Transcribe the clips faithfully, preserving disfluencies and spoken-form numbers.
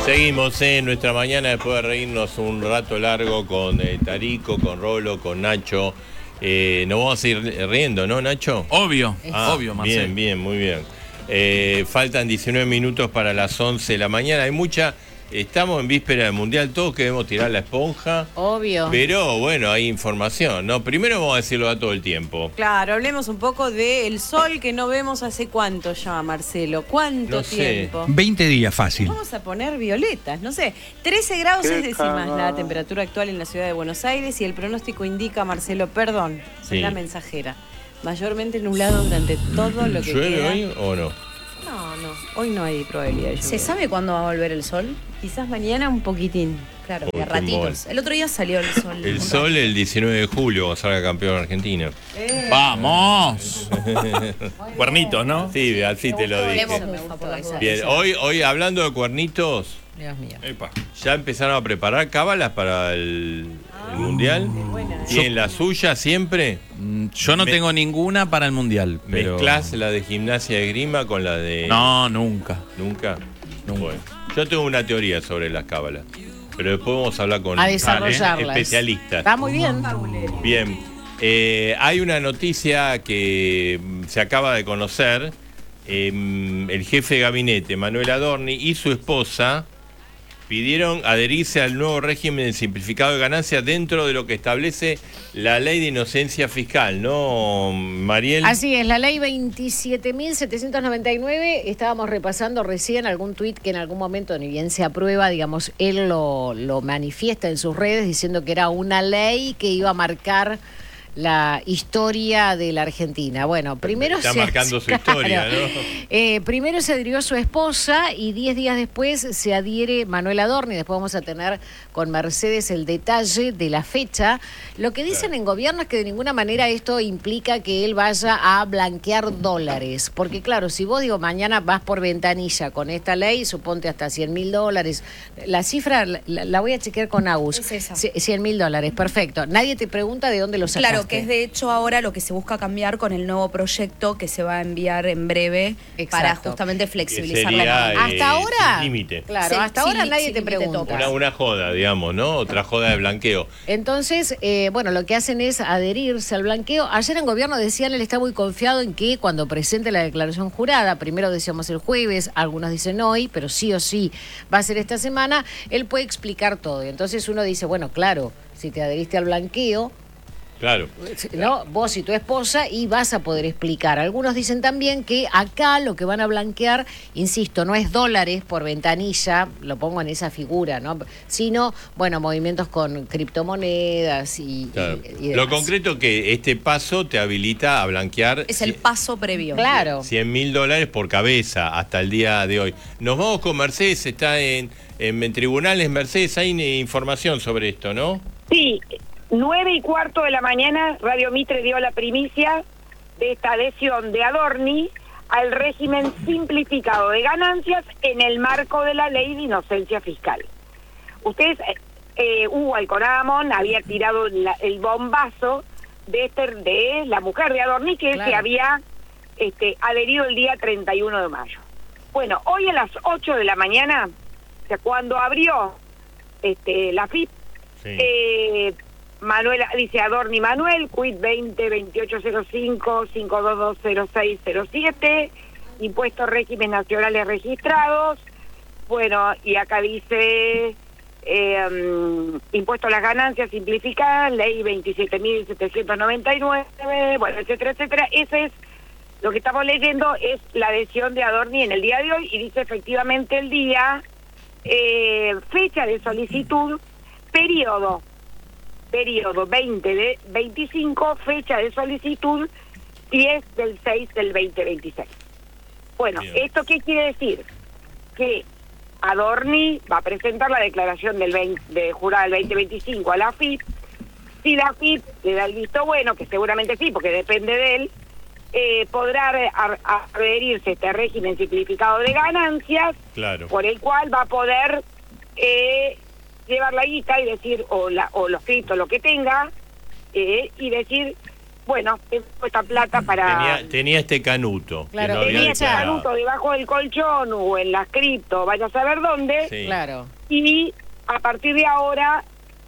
Seguimos en nuestra mañana después de reírnos un rato largo con eh, Tarico, con Rolo, con Nacho. Eh, nos vamos a ir riendo, ¿no, Nacho? Obvio, ah, obvio, Marcelo. Bien, bien, muy bien. Eh, faltan diecinueve minutos para las once de la mañana. Hay mucha... Estamos en víspera del Mundial, todos queremos tirar la esponja. Obvio. Pero bueno, hay información, ¿no? Primero vamos a decirlo a todo el tiempo. Claro, hablemos un poco del sol que no vemos hace cuánto ya, Marcelo. ¿Cuánto No sé. tiempo? veinte días fácil. Vamos a poner violetas, no sé. trece grados seis décimas la temperatura actual en la ciudad de Buenos Aires y el pronóstico indica, Marcelo, perdón, soy Sí. la mensajera, mayormente nublado durante todo lo que ¿Llueve queda. hoy o no? No, no, hoy no hay probabilidad de lluvia. ¿Se sabe cuándo va a volver el sol? Quizás mañana un poquitín. Claro, Uy, de qué ratitos. mol. El otro día salió el sol. El un sol el diecinueve de julio, cuando salga campeón Argentina. Eh, ¡Vamos! Cuernitos, ¿no? Sí, así te lo rato. dije. Leemos mufa por las dudas. Bien, hoy, hoy hablando de cuernitos, Dios mío. Epa. ya empezaron a preparar cábalas para el, el Mundial. buena, ¿eh? ¿Tienen la suya siempre? Mm, Yo no Me- tengo ninguna para el Mundial, pero... ¿Mezclás la de gimnasia de grima con la de...? No, nunca. ¿Nunca? Nunca. Bueno, yo tengo una teoría sobre las cábalas, pero después vamos a hablar con A desarrollarlas. especialistas. Está muy bien. Bien, eh, hay una noticia que mm, se acaba de conocer. Eh, el jefe de gabinete, Manuel Adorni, y su esposa pidieron adherirse al nuevo régimen simplificado de ganancias dentro de lo que establece la ley de inocencia fiscal, ¿no, Mariel? Así es, la ley veintisiete mil setecientos noventa y nueve, estábamos repasando recién algún tuit que en algún momento, ni bien se aprueba, digamos, él lo, lo manifiesta en sus redes diciendo que era una ley que iba a marcar la historia de la Argentina. Bueno, primero Está se, marcando su historia, ¿no? Eh, primero se adhirió su esposa y diez días después se adhiere Manuel Adorni. Después vamos a tener con Mercedes el detalle de la fecha. Lo que dicen en gobierno es que de ninguna manera esto implica que él vaya a blanquear dólares. Porque claro, si vos digo mañana vas por ventanilla con esta ley, suponte hasta cien mil dólares. La cifra la, la voy a chequear con Agus. Es esa. cien mil dólares, perfecto. Nadie te pregunta de dónde lo sacaste. Claro, que es de hecho ahora lo que se busca cambiar con el nuevo proyecto que se va a enviar en breve. Exacto. Para justamente flexibilizar Que la sería, norma. eh, Hasta ahora, sin límite. claro, Sí, hasta sin ahora li- nadie sin te límite pregunta. tope. Una, una joda, digamos, ¿no? Otra joda de blanqueo. Entonces, eh, bueno, lo que hacen es adherirse al blanqueo. Ayer en gobierno decían, él está muy confiado en que cuando presente la declaración jurada, primero decíamos el jueves, algunos dicen hoy, pero sí o sí va a ser esta semana, él puede explicar todo. Y entonces uno dice, bueno, claro, si te adheriste al blanqueo, Claro. ¿no? Vos y tu esposa, y vas a poder explicar. Algunos dicen también que acá lo que van a blanquear, insisto, no es dólares por ventanilla, lo pongo en esa figura, ¿no? Sino, bueno, movimientos con criptomonedas y, Claro. y- y Lo demás. concreto que este paso te habilita a blanquear Es el paso previo. Claro. cien mil dólares por cabeza hasta el día de hoy. Nos vamos con Mercedes, está en, en, en tribunales. Mercedes, hay eh, información sobre esto, ¿no? Sí, nueve y cuarto de la mañana, Radio Mitre dio la primicia de esta adhesión de Adorni al régimen simplificado de ganancias en el marco de la ley de inocencia fiscal. Ustedes, eh, eh, Hugo Alcoramón había tirado la- el bombazo de, este, de la mujer de Adorni que Claro. se había este, adherido el día treinta y uno de mayo. Bueno, hoy a las ocho de la mañana, o sea, cuando abrió este, la F I P, Sí. eh, Manuel, dice Adorni Manuel, quit veinte veintiocho cero cinco cinco dos dos cero seis cero siete, impuestos regímenes nacionales registrados, bueno, y acá dice eh, um, impuesto a las ganancias simplificadas, ley veintisiete mil setecientos noventa y nueve, bueno, etcétera, etcétera. Ese es lo que estamos leyendo, es la adhesión de Adorni en el día de hoy, y dice efectivamente el día, eh, fecha de solicitud, periodo, periodo veinte de veinticinco, fecha de solicitud diez del seis del veinte veintiséis. Bueno, Bien. ¿esto qué quiere decir? Que Adorni va a presentar la declaración del veinte, de jurada del veinte veinticinco a la F I P. Si la F I P le da el visto bueno, que seguramente sí, porque depende de él, eh, podrá a- a- adherirse a este régimen simplificado de ganancias, Claro. por el cual va a poder eh, llevar la guita y decir, o, la, o los créditos, lo que tenga, eh, y decir, bueno, tengo esta plata para... Tenía, tenía este canuto. que Claro, no había tenía este declarado. canuto debajo del colchón o en las cripto, vaya a saber dónde, Sí. Claro. y a partir de ahora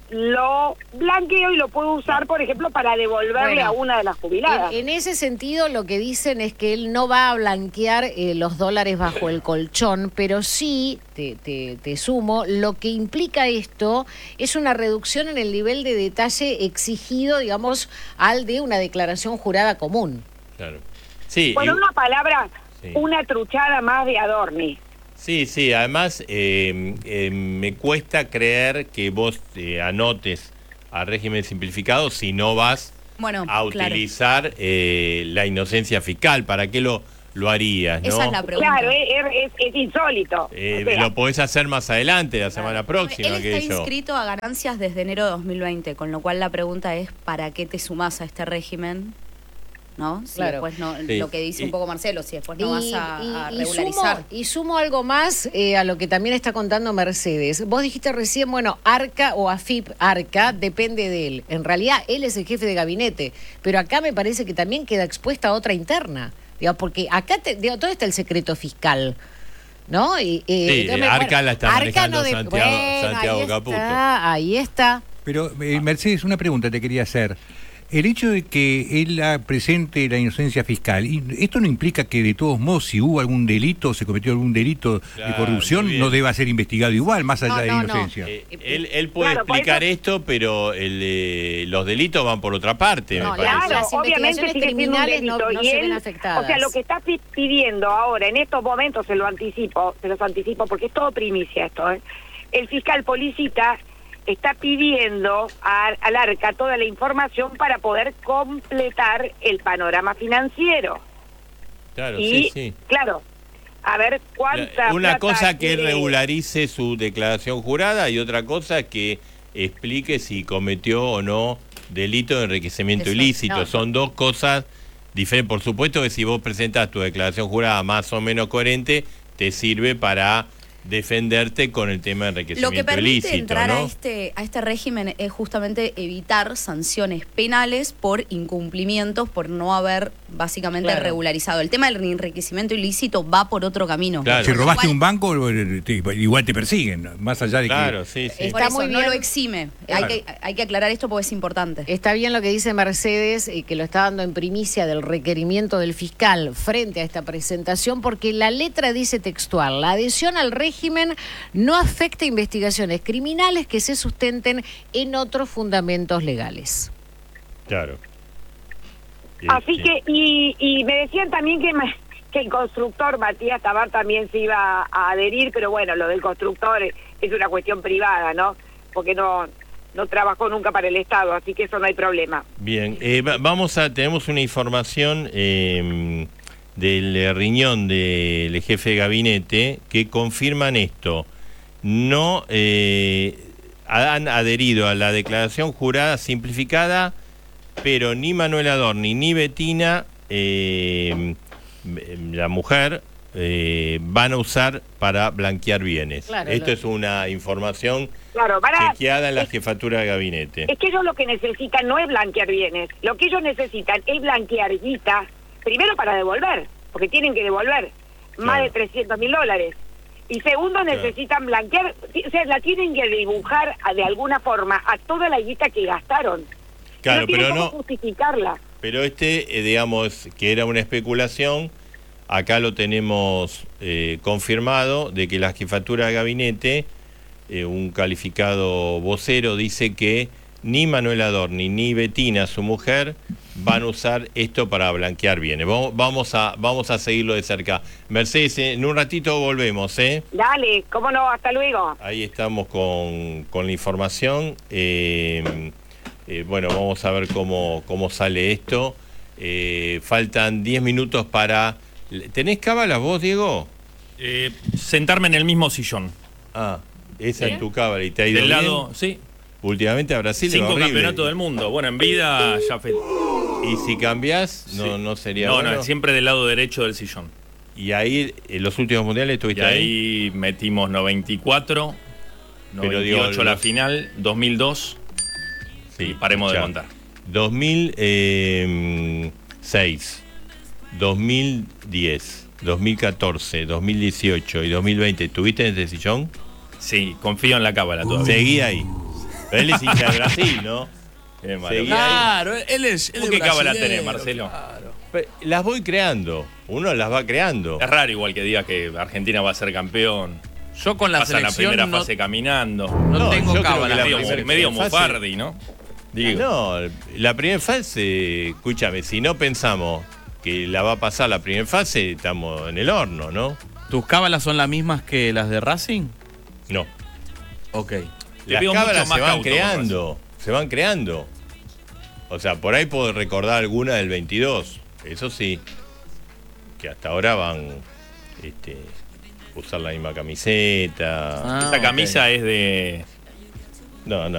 lo blanqueo y lo puedo usar, por ejemplo, para devolverle Bueno, a una de las jubiladas. En, en ese sentido, lo que dicen es que él no va a blanquear eh, los dólares bajo el colchón, pero sí, te, te, te sumo, lo que implica esto es una reducción en el nivel de detalle exigido, digamos, al de una declaración jurada común. Claro. Sí, Bueno, y- una palabra, Sí. una truchada más de Adorni. sí, sí, además eh, eh, me cuesta creer que vos eh, anotes a régimen simplificado si no vas Bueno, a claro. utilizar eh, la inocencia fiscal. ¿Para qué lo, lo harías? ¿no? Esa es la pregunta. Claro, es, es, es insólito. Eh, O sea, lo podés hacer más adelante, la semana próxima. Él qué está sé yo. inscrito a ganancias desde enero de dos mil veinte, con lo cual la pregunta es, ¿para qué te sumás a este régimen? ¿No? Si Claro. después no, Sí. lo que dice Y- un poco Marcelo, si después no vas a, a y regularizar. sumo, y sumo algo más eh, a lo que también está contando Mercedes. Vos dijiste recién, bueno, Arca o AFIP, Arca, depende de él. En realidad, él es el jefe de gabinete, pero acá me parece que también queda expuesta a otra interna. Digamos, porque acá, te, digo, todo está el secreto fiscal, ¿no? Y, eh, Sí, entonces me- Arca la está Arca manejando de- Santiago- bueno, Santiago ahí Caputo. Está, ahí está. Pero, eh, Mercedes, una pregunta te quería hacer. El hecho de que él ah, presente la inocencia fiscal, ¿y esto no implica que de todos modos, si hubo algún delito, se cometió algún delito Claro, de corrupción, muy bien. no deba ser investigado igual, más allá No, de la no, no. inocencia? Eh, él, él puede Claro, por explicar eso- esto, pero el, eh, los delitos van por otra parte, No, me las- parece. Claro, las obviamente investigaciones sigue siendo un criminales no- delito no y se él, ven afectadas. o sea, lo que está pi- pidiendo ahora, en estos momentos, se lo anticipo, se los anticipo porque es todo primicia esto, ¿eh? El fiscal Policita está pidiendo a- al Arca toda la información para poder completar el panorama financiero. Claro, y, sí, sí. claro, a ver cuánta Una plata cosa que quiere- regularice su declaración jurada y otra cosa que explique si cometió o no delito de enriquecimiento Eso, ilícito. no. Son dos cosas diferentes. Por supuesto que si vos presentás tu declaración jurada más o menos coherente, te sirve para defenderte con el tema de Lo que enriquecimiento permite ilícito, entrar a ¿no? este a este régimen es justamente evitar sanciones penales por incumplimientos, por no haber básicamente Claro. regularizado. El tema del enriquecimiento ilícito va por otro camino. Claro. Si robaste Igual- un banco, eh, te- igual te persiguen, más allá de Claro, que... sí, sí. Por Está eso muy no bien. lo exime. Claro. Hay, que, hay que aclarar esto porque es importante. Está bien lo que dice Mercedes, y que lo está dando en primicia del requerimiento del fiscal frente a esta presentación, porque la letra dice textual: la adhesión al régimen no afecta investigaciones criminales que se sustenten en otros fundamentos legales. Claro. Así Sí. que, y, y me decían también que, me- que el constructor Matías Tabar también se iba a adherir, pero bueno, lo del constructor es, es una cuestión privada, ¿no? Porque no no trabajó nunca para el Estado, así que eso no hay problema. Bien, eh, va- vamos a, tenemos una información eh, del eh, riñón del jefe de gabinete que confirman esto. No eh, han adherido a la declaración jurada simplificada, pero ni Manuel Adorni ni Betina, eh, la mujer, eh, van a usar para blanquear bienes. Claro, Esto lo- es una información Claro, van a, chequeada en la es, jefatura de gabinete. es que ellos lo que necesitan no es blanquear bienes, lo que ellos necesitan es blanquear guita, primero para devolver, porque tienen que devolver más Claro. de trescientos mil dólares. Y segundo, Claro. necesitan blanquear, o sea, la tienen que dibujar a- de alguna forma a toda la guita que gastaron. Claro, no tienen pero cómo no. justificarla. Pero este, eh, digamos, que era una especulación, acá lo tenemos eh, confirmado, de que la jefatura de gabinete, eh, un calificado vocero, dice que ni Manuel Adorni ni Betina, su mujer, van a usar esto para blanquear bienes. Vamos, vamos, a, vamos a seguirlo de cerca. Mercedes, en un ratito volvemos, ¿eh? Dale, cómo no, hasta luego. Ahí estamos con, con la información. Eh, eh, bueno, vamos a ver cómo, cómo sale esto. Eh, faltan diez minutos para... ¿Tenés cábalas vos, Diego? Eh, sentarme en el mismo sillón. Ah, esa es tu cábala. ¿Y te ha ido Del bien? lado, sí. Últimamente a Brasil le va Cinco horrible. campeonatos del mundo. Bueno, en vida ya fe. Y si cambiás, no, Sí. no sería No, bueno. no, siempre del lado derecho del sillón. Y ahí, en los últimos mundiales, Y estuviste ahí. ahí metimos noventa y cuatro, Pero digo, noventa y ocho la los- final, dos mil dos, Sí, y paremos de ya. contar. dos mil seis, dos mil diez, dos mil catorce, dos mil dieciocho y dos mil veinte, ¿estuviste en ese sillón? Sí, confío en la cábala todavía. Seguí ahí. Pero él es hincha de Brasil, ¿no? Qué Seguí maravilla. ahí. Claro, él es. Él ¿Vos es qué cábala brasilero, tenés, Marcelo? claro. Pero las voy creando. Uno las va creando. Es raro igual que diga que Argentina va a ser campeón. Yo con la Pasa la selección primera no, fase caminando. no No, tengo yo creo cábala. que la medio primera medio fase- Mufardi, ¿no? Digo. No, la primera fase, escúchame, si no pensamos que la va a pasar la primera fase, estamos en el horno, ¿no? ¿Tus cábalas son las mismas que las de Racing? No. Ok. Te Las veo mucho cábalas más se van cauto con creando, se van creando. O sea, por ahí puedo recordar alguna del veintidós, eso sí, que hasta ahora van este, usar la misma camiseta. Ah, Esta ok. camisa es de. No, no,